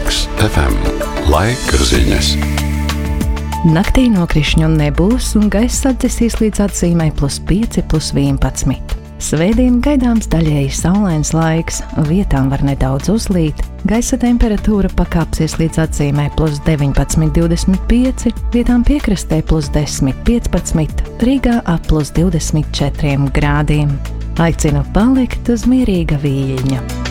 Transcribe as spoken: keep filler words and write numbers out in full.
Laks F M. Laika ziņas. Naktī nokrišņu nebūs un gaiss atdzesīs līdz atzīmei plus pieci, plus vienpadsmit. Svētdien gaidāms daļēji saulains laiks, vietām var nedaudz uzlīt, gaisa temperatūra pakāpsies līdz atzīmei plus deviņpadsmit, divdesmit pieci, vietām piekrastē plus desmit, piecpadsmit, Rīgā ap plus divdesmit četriem grādiem. Aicinu palikt uz mierīga viļņa.